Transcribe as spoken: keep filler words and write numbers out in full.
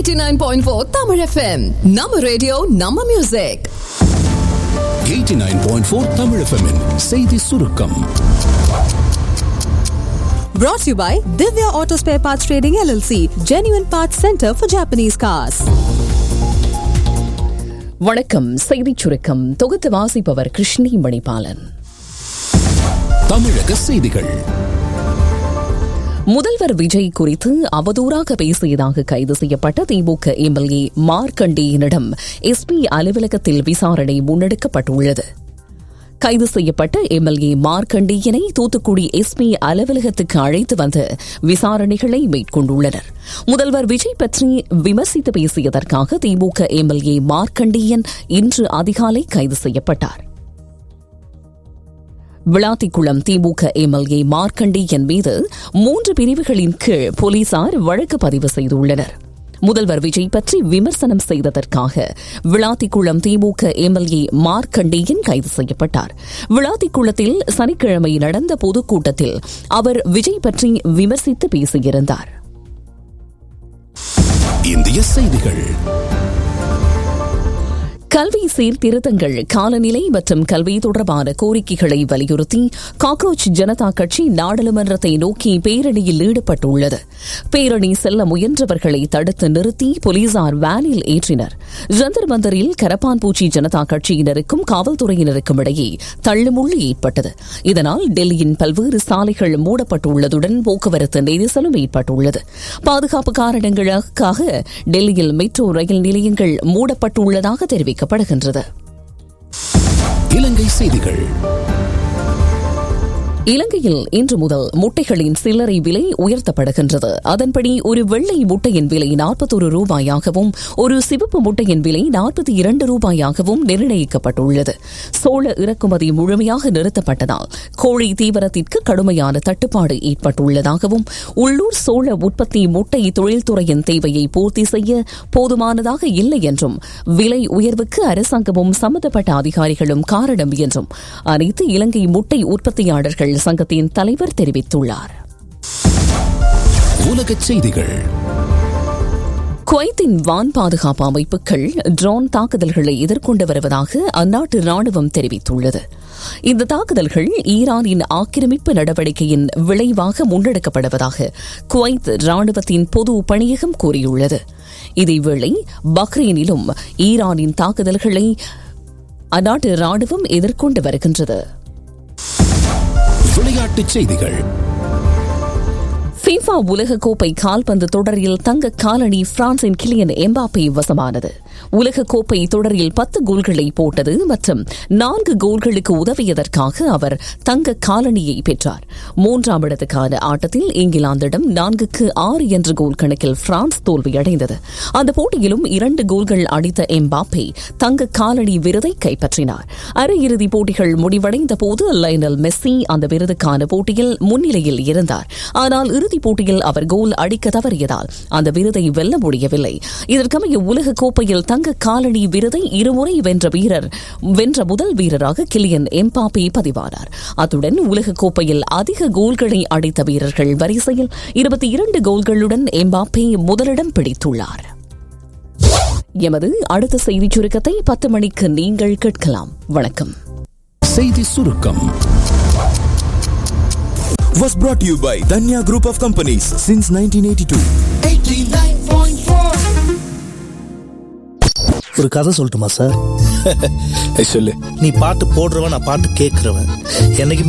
eighty-nine point four Tamil F M. நம்ம radio நம்ம music. eighty-nine point four Tamil F M -இன் செய்தி சுருக்கம். Brought to you by Divya Auto Spare Parts Trading L L C, Genuine Parts Center for Japanese Cars. வணக்கம். செய்திச் சுருக்கம் தொகுத்து வாசிப்பவர் கிருஷ்ணி மணிபாலன். தமிழக செய்திகள். முதல்வர் விஜய் குறித்து அவதூறாக பேசியதாக கைது செய்யப்பட்ட திமுக எம்எல்ஏ மார்க்கண்டேயனிடம் எஸ்பி அலுவலகத்தில் விசாரணை முன்னெடுக்கப்பட்டுள்ளது. கைது செய்யப்பட்ட எம்எல்ஏ மார்க்கண்டேயனை தூத்துக்குடி எஸ்பி அலுவலகத்துக்கு அழைத்து வந்து விசாரணைகளை மேற்கொண்டுள்ளனர். முதல்வர் விஜய் பற்றி விமர்சித்து பேசியதற்காக திமுக எம்எல்ஏ மார்க்கண்டேயன் இன்று அதிகாலை கைது செய்யப்பட்டார். விளாத்திக்குளம் திமுக எம்எல்ஏ மார்க்கண்டேயன் மீது மூன்று பிரிவுகளின் கீழ் போலீசார் வழக்கு பதிவு செய்துள்ளனர். முதல்வர் விஜய் பற்றி விமர்சனம் செய்ததற்காக விளாத்திக்குளம் திமுக எம்எல்ஏ மார்க்கண்டேயன் கைது செய்யப்பட்டார். விளாத்திக்குளத்தில் சனிக்கிழமை நடந்த பொதுக்கூட்டத்தில் அவர் விஜய் பற்றி விமர்சித்து பேசியிருந்தார். இந்திய செய்திகள். கல்வி சீர்திருத்தங்கள், காலநிலை மற்றும் கல்வி தொடர்பான கோரிக்கைகளை வலியுறுத்தி காக்ரோச் ஜனதா கட்சி நாடாளுமன்றத்தை நோக்கி பேரணியில் ஈடுபட்டுள்ளது. பேரணி செல்ல முயன்றவர்களை தடுத்து நிறுத்தி போலீசார் வேனில் ஏற்றினர். ஜந்தர் மந்தரில் கரப்பான்பூச்சி ஜனதா கட்சியினருக்கும் காவல்துறையினருக்கும் இடையே தள்ளுமுள்ளு ஏற்பட்டது. இதனால் டெல்லியின் பல்வேறு சாலைகள் மூடப்பட்டுள்ளதுடன் போக்குவரத்து நெரிசலும் ஏற்பட்டுள்ளது. பாதுகாப்பு காரணங்களுக்காக டெல்லியில் மெட்ரோ ரயில் நிலையங்கள் மூடப்பட்டுள்ளதாக தெரிவிக்கப்பட்டது. இலங்கை செய்திகள். இலங்கையில் இன்று முதல் முட்டைகளின் சில்லறை விலை உயர்த்தப்படுகின்றது. அதன்படி ஒரு வெள்ளை முட்டையின் விலை நாற்பத்தொரு ரூபாயாகவும் ஒரு சிவப்பு முட்டையின் விலை நாற்பத்தி இரண்டு ரூபாயாகவும் நிர்ணயிக்கப்பட்டுள்ளது. சோள இறக்குமதி முழுமையாக நிறுத்தப்பட்டதால் கோழி தீவனத்திற்கு கடுமையான தட்டுப்பாடு ஏற்பட்டுள்ளதாகவும் உள்ளூர் சோள உற்பத்தி முட்டை தொழில்துறையின் தேவையை பூர்த்தி செய்ய போதுமானதாக இல்லை என்றும் விலை உயர்வுக்கு அரசாங்கமும் சம்பந்தப்பட்ட அதிகாரிகளும் காரணம் என்றும் அனைத்து இலங்கை முட்டை உற்பத்தியாளர்கள் சங்கத்தின் தலைவர் தெரிவித்துள்ளார். உலகச் செய்திகள். குவைத்தின் வான் பாதுகாப்பு அமைப்புகள் ட்ரோன் தாக்குதல்களை எதிர்கொண்டு வருவதாக அந்நாட்டு ராணுவம் தெரிவித்துள்ளது. இந்த தாக்குதல்கள் ஈரானின் ஆக்கிரமிப்பு நடவடிக்கையின் விளைவாக முன்னெடுக்கப்படுவதாக குவைத் ராணுவத்தின் பொது பணியகம் கூறியுள்ளது. இதேவேளை பஹ்ரைனிலும் ஈரானின் தாக்குதல்களை அந்நாட்டு ராணுவம் எதிர்கொண்டு வருகின்றது. விளையாட்டுச் செய்திகள். ஃபீஃபா உலகக்கோப்பை கால்பந்து தொடரில் தங்க காலணி பிரான்சின் கிலியன் எம்பாப்பே வசமானது. உலகக்கோப்பை தொடரில் பத்து கோல்களை போட்டது மற்றும் நான்கு கோல்களுக்கு உதவியதற்காக அவர் தங்க காலணியை பெற்றார். மூன்றாம் இடத்துக்கான ஆட்டத்தில் இங்கிலாந்திடம் நான்குக்கு ஆறு என்ற கோல் கணக்கில் பிரான்ஸ் தோல்வியடைந்தது. அந்த போட்டியிலும் இரண்டு கோல்கள் அடித்த எம்பாப்பே தங்க காலணி விருதை கைப்பற்றினார். அரையிறுதிப் போட்டிகள் முடிவடைந்த போது லயனல் மெஸ்ஸி அந்த விருதுக்கான போட்டியில் முன்னிலையில் இருந்தார். ஆனால் இறுதிப் போட்டியில் அவர் கோல் அடிக்க தவறியதால் அந்த விருதை வெல்ல முடியவில்லை. இதற்கமைய உலகக்கோப்பையில் தங்க காலணி விருதை இருமுறை வென்ற வீரர் வென்ற முதல் வீரராக கிலியன் எம்பாப்பே பதிவானார். அத்துடன் உலகக்கோப்பையில் அதிக கோல்களை அடித்த வீரர்கள் வரிசையில் இருபத்தி இரண்டு கோல்களுடன் எம்பாப்பே முதலிடம் பிடித்துள்ளார். எமது அடுத்த செய்திச் சுருக்கத்தை பத்து மணிக்கு நீங்கள் கேட்கலாம். வணக்கம். செய்தி சுருக்கம் was brought to you by Danya Group of Companies since nineteen eighty-two. eighty-nine point four ஒரு கதை சொல்லட்டுமா சார்? சொல்லு. நீ பாட்டு போடுறவன், நான் பாட்டு கேட்கிறவன். என்னைக்குமே